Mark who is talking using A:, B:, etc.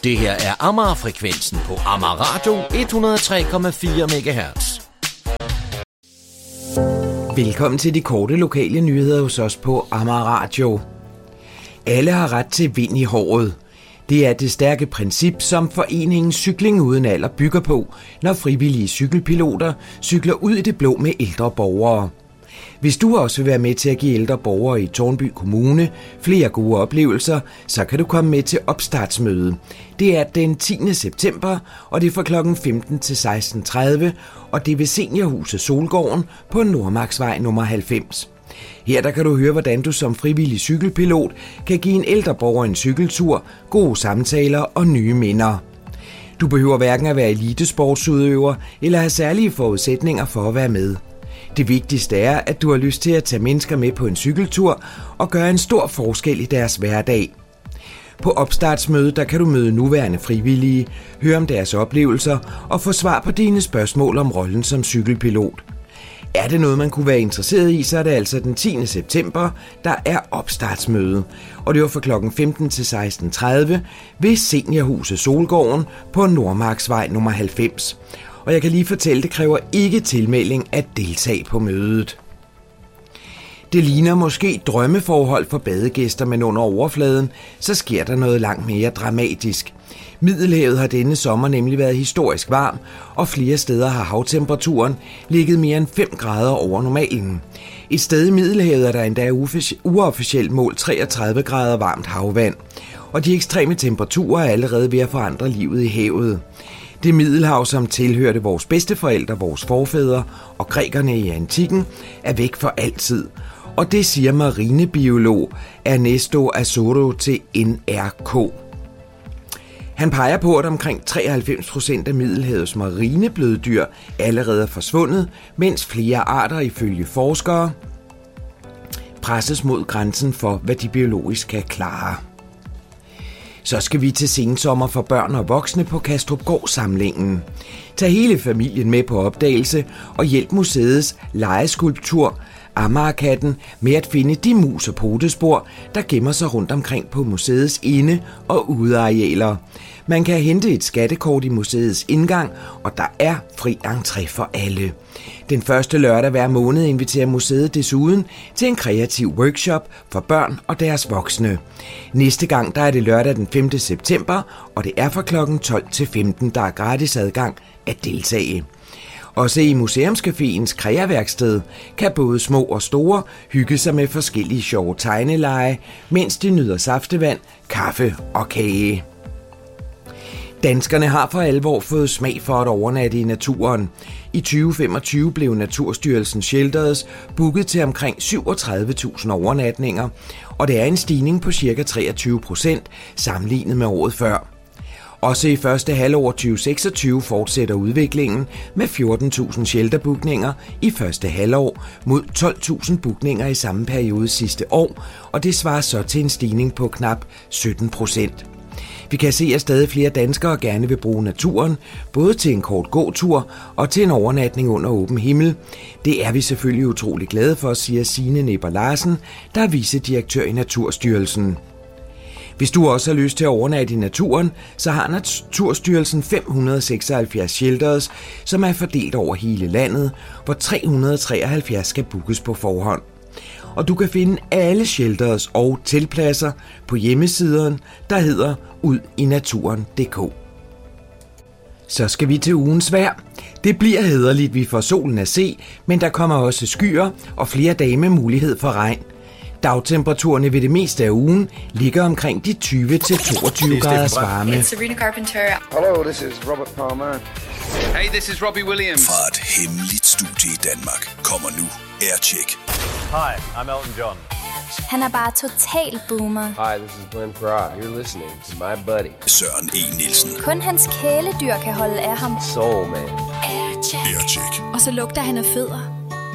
A: Det her er Amager-frekvensen på Amager Radio 103,4 MHz.
B: Velkommen til de korte lokale nyheder hos os på Amager Radio. Alle har ret til vind i håret. Det er det stærke princip, som foreningen Cykling Uden Alder bygger på, når frivillige cykelpiloter cykler ud i det blå med ældre borgere. Hvis du også vil være med til at give ældre borgere i Tårnby Kommune flere gode oplevelser, så kan du komme med til opstartsmøde. Det er den 10. september, og det er fra kl. 15 til 16.30, og det er ved Seniorhuset Solgården på Nordmarksvej nummer 90. Her der kan du høre, hvordan du som frivillig cykelpilot kan give en ældre borger en cykeltur, gode samtaler og nye minder. Du behøver hverken at være elitesportsudøver eller have særlige forudsætninger for at være med. Det vigtigste er, at du har lyst til at tage mennesker med på en cykeltur og gøre en stor forskel i deres hverdag. På opstartsmødet der kan du møde nuværende frivillige, høre om deres oplevelser og få svar på dine spørgsmål om rollen som cykelpilot. Er det noget, man kunne være interesseret i, så er det altså den 10. september, der er opstartsmøde. Og det var fra kl. 15 til 16.30 ved Seniorhuset Solgården på Nordmarksvej nummer 90. Og jeg kan lige fortælle, det kræver ikke tilmelding at deltage på mødet. Det ligner måske drømmeforhold for badegæster, men under overfladen, så sker der noget langt mere dramatisk. Middelhavet har denne sommer nemlig været historisk varm, og flere steder har havtemperaturen ligget mere end 5 grader over normalen. Et sted i Middelhavet er der endda uofficielt målt 33 grader varmt havvand, og de ekstreme temperaturer er allerede ved at forandre livet i havet. Det Middelhav, som tilhørte vores bedsteforældre, vores forfædre og grækerne i antikken, er væk for altid. Og det siger marinebiolog Ernesto Azoro til NRK. Han peger på, at omkring 93% af Middelhavets marinebløddyr allerede er forsvundet, mens flere arter ifølge forskere presses mod grænsen for, hvad de biologisk kan klare. Så skal vi til sensommer for børn og voksne på Kastrupgård-samlingen. Tag hele familien med på opdagelse og hjælp museets lejeskulptur Amagerkatten med at finde de mus- og potespor, der gemmer sig rundt omkring på museets inde- og udearealer. Man kan hente et skattekort i museets indgang, og der er fri entré for alle. Den første lørdag hver måned inviterer museet desuden til en kreativ workshop for børn og deres voksne. Næste gang der er det lørdag den 5. september, og det er fra kl. 12 til 15, der er gratis adgang at deltage. Også i Museumscaféens kreaværksted kan både små og store hygge sig med forskellige sjove tegneleje, mens de nyder saftevand, kaffe og kage. Danskerne har for alvor fået smag for at overnatte i naturen. I 2025 blev Naturstyrelsen Shelters booket til omkring 37.000 overnatninger, og det er en stigning på ca. 23% sammenlignet med året før. Også i første halvår 2026 fortsætter udviklingen med 14.000 shelterbookninger i første halvår mod 12.000 bookninger i samme periode sidste år, og det svarer så til en stigning på knap 17%. Vi kan se, at stadig flere danskere gerne vil bruge naturen, både til en kort gåtur og til en overnatning under åben himmel. Det er vi selvfølgelig utrolig glade for, siger Signe Nipper Larsen, der er vicedirektør i Naturstyrelsen. Hvis du også har lyst til at overnatte i naturen, så har Naturstyrelsen 576 shelters, som er fordelt over hele landet, hvor 373 skal bookes på forhånd. Og du kan finde alle shelters og teltpladser på hjemmesiden, der hedder udinaturen.dk. Så skal vi til ugens vejr. Det bliver hæderligt, vi får solen at se, men der kommer også skyer og flere dage med mulighed for regn. Dagtemperaturerne ved det meste af ugen ligger omkring de 20-22 graders varme.
C: It's Sabrina Carpenter.
D: Hello, this is Robert Palmer.
E: Hey, this is Robbie Williams.
F: Fra et hemmeligt studie i Danmark kommer nu Aircheck.
G: Hi, I'm Elton John.
H: Han er bare total boomer.
I: Hi, this is Glenn Farrar. You're listening to my buddy.
F: Søren E. Nielsen.
H: Kun hans kæledyr kan holde af ham.
I: Soul Man.
F: Aircheck.
H: Og så lugter han af fødder.